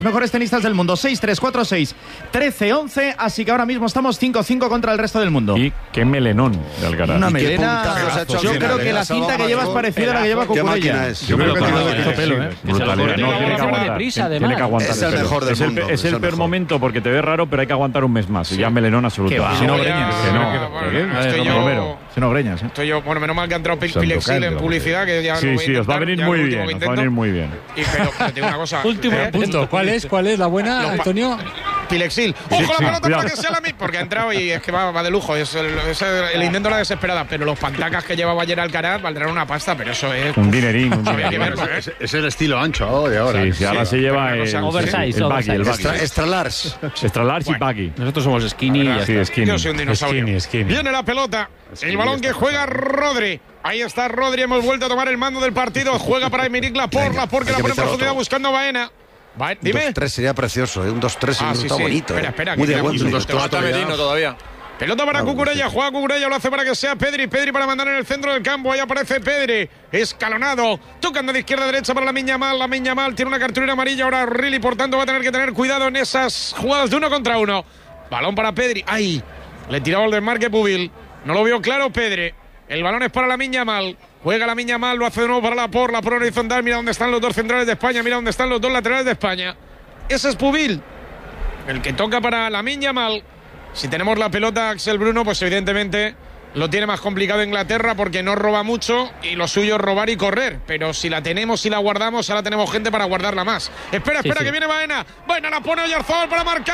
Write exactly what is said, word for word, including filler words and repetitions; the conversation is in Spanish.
Mejores tenistas del mundo, seis tres cuatro seis trece once, así que ahora mismo estamos cinco cinco contra el resto del mundo. Y qué melenón de Alcaraz. Una melena. Yo creo que la cinta que lleva es parecida a la que lleva Cucurella. Yo creo que tiene pelo, ¿eh? Brutalidad. No, tiene que aguantar. Tiene que aguantar. Es el mejor del mundo. Es el peor momento porque te ves raro, pero hay que aguantar un mes más. Y ya melenón absoluto. Si no Breñas. Que no. Estoy yo, si no Breñas, ¿eh? estoy yo, bueno, menos mal que ha entrado Pilexil en publicidad, que ya sí, sí, os va a venir muy bien, os va a venir muy bien. Y pero, pero tengo una cosa. Último punto, ¿cuál es? ¿Cuál es la buena, Antonio? Pilexil. ¡Ojo la pelota para que sea la misma! Porque ha entrado y es que va, va de lujo. Es el, es el, el intento de la desesperada. Pero los pantacas que llevaba ayer Alcaraz valdrán una pasta, pero eso es. Un dinerín. Un dinerín. Es, es el estilo ancho de ahora. Sí, sí, ahora sí, se lleva el, oversize, el baggy. El baggy. Extra, extra large. Extra large bueno, y baggy. Nosotros somos skinny. Y sí, skinny. Yo soy un dinosaurio. Skinny, skinny. Viene la pelota. El balón que juega Rodri. Ahí está Rodri. Hemos vuelto a tomar el mando del partido. Juega para Emerick Laporte. Laporte que la pone en profundidad buscando a Baena. Va, dime. Un dos tres sería precioso, ¿eh? Un dos tres ah, y sí, está sí. bonito. Espera, ¿eh? espera. Muy que de buen un dos tres todavía. Pelota para Cucurella, juega Cucurella, lo hace para que sea Pedri. Pedri para mandar en el centro del campo. Ahí aparece Pedri, escalonado, tocando de izquierda a derecha para la Miña Mal. La Miña Mal tiene una cartulina amarilla ahora Riley, por tanto va a tener que tener cuidado en esas jugadas de uno contra uno. Balón para Pedri. ¡Ay! Le tiraba el desmarque Pubil. No lo vio claro Pedri. El balón es para la Miña Mal. Juega la Miña Mal, lo hace de nuevo para la por, la por horizontal. Mira dónde están los dos centrales de España, mira dónde están los dos laterales de España. Ese es Pubil, el que toca para la Miña Mal. Si tenemos la pelota Axel Bruno, pues evidentemente lo tiene más complicado Inglaterra porque no roba mucho y lo suyo es robar y correr. Pero si la tenemos y la guardamos, ahora tenemos gente para guardarla más. Espera, espera, sí, sí. que viene Baena. Baena la pone Oyarzabal para marcar.